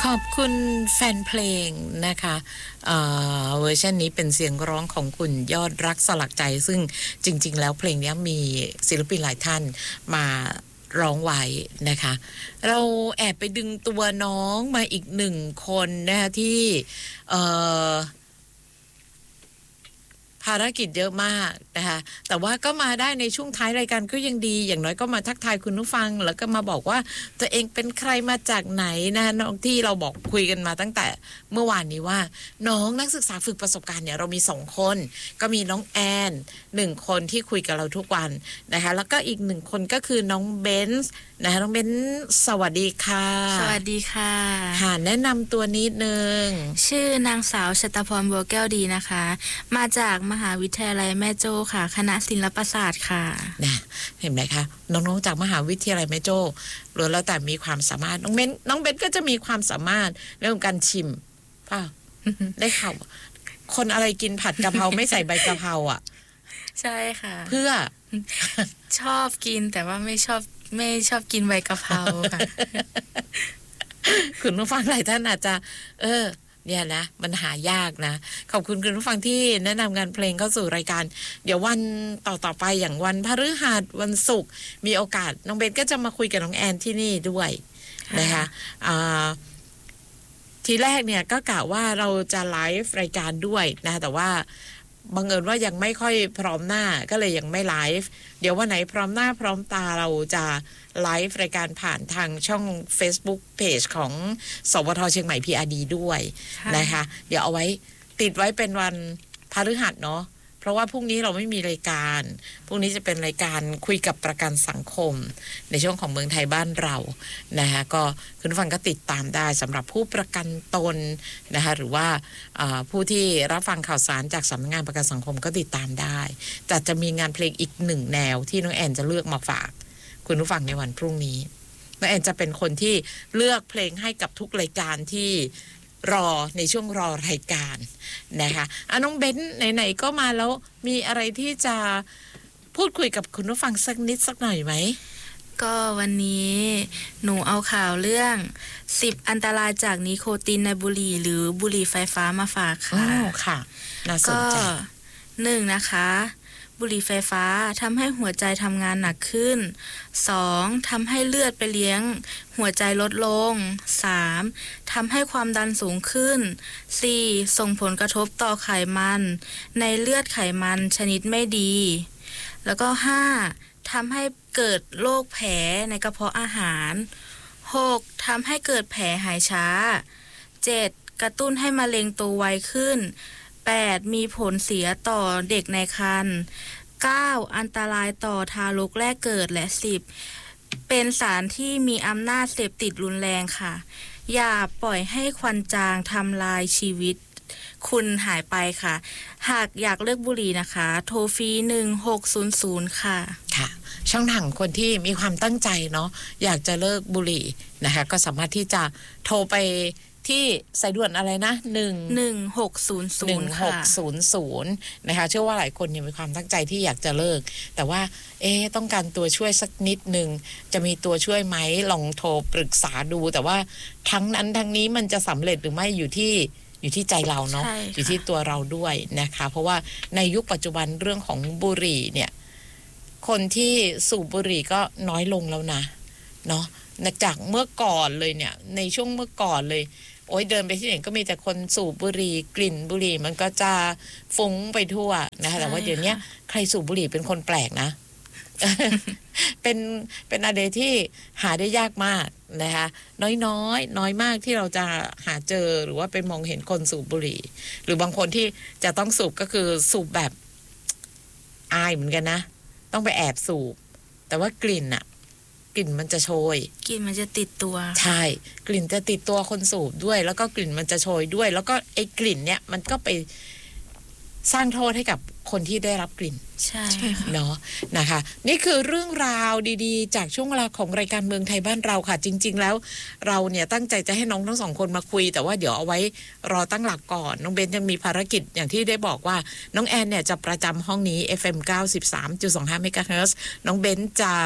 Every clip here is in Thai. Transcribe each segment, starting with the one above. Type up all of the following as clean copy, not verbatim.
ขอบคุณแฟนเพลงนะคะเวอร์ชันนี้เป็นเสียงร้องของคุณยอดรักสลักใจซึ่งจริงๆแล้วเพลงนี้มีศิลปินหลายท่านมาร้องไว้นะคะเราแอบไปดึงตัวน้องมาอีกหนึ่งคนนะคะที่ภารกิจเยอะมากนะคะแต่ว่าก็มาได้ในช่วงท้ายรายการก็ยังดีอย่างน้อยก็มาทักทายคุณผู้ฟังแล้วก็มาบอกว่าตัวเองเป็นใครมาจากไหนนะคะน้องที่เราบอกคุยกันมาตั้งแต่เมื่อวานนี้ว่าน้องนักศึกษาฝึกประสบการณ์เนี่ยเรามี2คนก็มีน้องแอน1คนที่คุยกับเราทุกวันนะคะแล้วก็อีก1คนก็คือน้องเบนซ์นะคะน้องเบนซ์สวัสดีค่ะสวัสดีค่ะแนะนำตัวนิดนึงชื่อนางสาวชตพรบัวแก้วดีนะคะมาจากมหาวิทยาลัยแม่โจ้ค่ะคณะศิลปศาสตร์ค่ะนะเห็นไหมคะน้องๆจากมหาวิทยาลัยแม่โจ้ล้วนแล้วแต่มีความสามารถน้องเบนก็จะมีความสามารถเรื่องการชิมป่ะ ได้ข่าวคนอะไรกินผัดกะเพราไม่ใส่ใบกะเพราอ่ะใช่ค่ะเพื่อชอบกินแต่ว่าไม่ชอบกินใบกะเพราค่ะคุณผู้ฟังหลายท่านอาจจะเนี่ยนะมันหายากนะขอบคุณคุณผู้ฟังที่แนะนำงานเพลงเข้าสู่รายการเดี๋ยววันต่อไปอย่างวันพฤหัสวันศุกร์มีโอกาสน้องเบนก็จะมาคุยกับน้องแอนที่นี่ด้วยนะคะทีแรกเนี่ยก็กะว่าเราจะไลฟ์รายการด้วยนะแต่ว่าบังเอิญว่ายังไม่ค่อยพร้อมหน้าก็เลยยังไม่ไลฟ์เดี๋ยววันไหนพร้อมหน้าพร้อมตาเราจะไลฟ์รายการผ่านทางช่อง Facebook Page ของสวท.เชียงใหม่ PRD ด้วยนะคะเดี๋ยวเอาไว้ติดไว้เป็นวันพฤหัสเนาะเพราะว่าพรุ่งนี้เราไม่มีรายการพรุ่งนี้จะเป็นรายการคุยกับประกันสังคมในช่วงของเมืองไทยบ้านเรานะคะก็คุณผู้ฟังก็ติดตามได้สำหรับผู้ประกันตนนะคะหรือว่าผู้ที่รับฟังข่าวสารจากสำนักงานประกันสังคมก็ติดตามได้จะมีงานเพลงอีก1แนวที่น้องแอนจะเลือกมาฝากคุณผู้ฟังในวันพรุ่งนี้น้องแอนจะเป็นคนที่เลือกเพลงให้กับทุกรายการที่รอในช่วงรอรายการนะคะน้องเบนไหนๆก็มาแล้วมีอะไรที่จะพูดคุยกับคุณผู้ฟังสักนิดสักหน่อยไหมก็วันนี้หนูเอาข่าวเรื่อง10อันตรายจากนิโคตินในบุหรี่หรือบุหรี่ไฟฟ้ามาฝากค่ะค่ะน่าสนใจก็1นะคะบุหรี่ไฟฟ้าทำให้หัวใจทำงานหนักขึ้น2ทำให้เลือดไปเลี้ยงหัวใจลดลง3ทำให้ความดันสูงขึ้น4ส่งผลกระทบต่อไขมันในเลือดไขมันชนิดไม่ดีแล้วก็5ทำให้เกิดโรคแผลในกระเพาะอาหาร6ทำให้เกิดแผลหายช้า7กระตุ้นให้มะเร็งโตไวขึ้น8มีผลเสียต่อเด็กในครรภ์9อันตรายต่อทารกแรกเกิดและ10เป็นสารที่มีอำนาจเสพติดรุนแรงค่ะอย่าปล่อยให้ควันจางทำลายชีวิตคุณหายไปค่ะหากอยากเลิกบุหรี่นะคะโทรฟรี1600ค่ะค่ะช่องทางคนที่มีความตั้งใจเนาะอยากจะเลิกบุหรี่นะคะก็สามารถที่จะโทรไปที่สายด่วนอะไรนะ 1600ค่ะ 1600นะคะเชื่อว่าหลายคนมีความตั้งใจที่อยากจะเลิกแต่ว่าต้องการตัวช่วยสักนิดนึงจะมีตัวช่วยไหมลองโทรปรึกษาดูแต่ว่าทั้งนั้นทั้งนี้มันจะสำเร็จหรือไม่อยู่ที่ใจเราเนาะอยู่ที่ตัวเราด้วยนะคะเพราะว่าในยุคปัจจุบันเรื่องของบุหรี่เนี่ยคนที่สูบบุหรี่ก็น้อยลงแล้วนะเนาะจากเมื่อก่อนเลยเนี่ยในช่วงเมื่อก่อนเลยโอ้ยเดินไปที่ไหนก็มีแต่คนสูบบุหรี่กลิ่นบุหรี่มันก็จะฟุ้งไปทั่วนะคะแต่ว่าเดี๋ยวนี้ใครสูบบุหรี่เป็นคนแปลกนะ เป็นอะไรที่หาได้ยากมากนะคะน้อยมากที่เราจะหาเจอหรือว่าไปมองเห็นคนสูบบุหรี่หรือบางคนที่จะต้องสูบก็คือสูบแบบอายเหมือนกันนะต้องไปแอบสูบแต่ว่ากลิ่นมันจะโชยกลิ่นมันจะติดตัวใช่กลิ่นจะติดตัวคนสูบด้วยแล้วก็กลิ่นมันจะโชยด้วยแล้วก็ไอ้กลิ่นเนี่ยมันก็ไปสร้างโทษให้กับคนที่ได้รับกลิ่นใช่เนาะนะคะนี่คือเรื่องราวดีๆจากช่วงเวลาของรายการเมืองไทยบ้านเราค่ะจริงๆแล้วเราเนี่ยตั้งใจจะให้น้องทั้งสองคนมาคุยแต่ว่าเดี๋ยวเอาไว้รอตั้งหลักก่อนน้องเบนยังมีภารกิจอย่างที่ได้บอกว่าน้องแอนเนี่ยจะประจำห้องนี้ FM 93.25 เมกะเฮิรตซ์น้องเบนจะ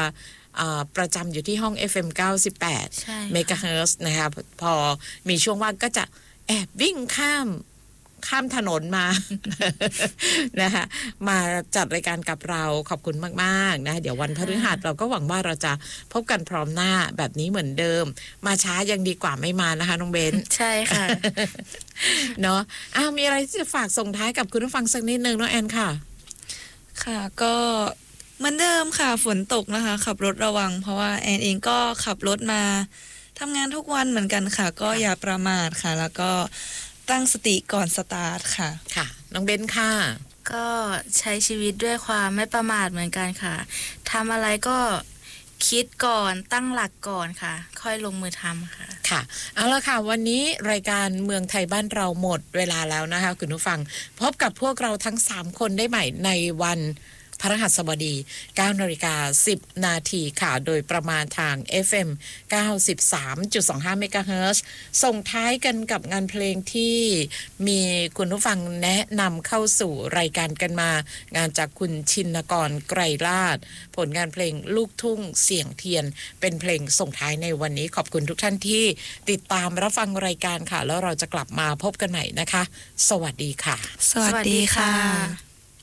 ประจำอยู่ที่ห้อง FM 98 ใช่เมกะเฮิรตซ์นะคะพอมีช่วงว่างก็จะแอบวิ่งข้ามถนนมา นะคะมาจัดรายการกับเราขอบคุณมากๆนะเดี๋ยววันพฤหัสเราก็หวังว่าเราจะพบกันพร้อมหน้าแบบนี้เหมือนเดิมมาช้ายังดีกว่าไม่มานะคะน้องเบนใช่ค่ะเนาะมีอะไรที่จะฝากส่งท้ายกับคุณผู้ฟังสักนิดนึงน้องแอนค่ะค่ะก็เหมือนเดิมค่ะฝนตกนะคะขับรถระวังเพราะว่าแอนเองก็ขับรถมาทำงานทุกวันเหมือนกันค่ะก็อย่าประมาทค่ะแล้วก็ตั้งสติก่อนสตาร์ทค่ะค่ะน้องเบนค่ะก็ใช้ชีวิตด้วยความไม่ประมาทเหมือนกันค่ะทำอะไรก็คิดก่อนตั้งหลักก่อนค่ะค่อยลงมือทำค่ะค่ะเอาละค่ะวันนี้รายการเมืองไทยบ้านเราหมดเวลาแล้วนะคะคุณผู้ฟังพบกับพวกเราทั้ง3คนได้ใหม่ในวันพฤหัสบดี 9:10 น.ค่ะโดยประมาณทาง FM 93.25 เมกะเฮิรตซ์ส่งท้ายกันกับงานเพลงที่มีคุณผู้ฟังแนะนำเข้าสู่รายการกันมางานจากคุณชินกรไกรลาภผลงานเพลงลูกทุ่งเสียงเทียนเป็นเพลงส่งท้ายในวันนี้ขอบคุณทุกท่านที่ติดตามรับฟังรายการค่ะแล้วเราจะกลับมาพบกันใหม่นะคะสวัสดีค่ะสวัสดีค่ะ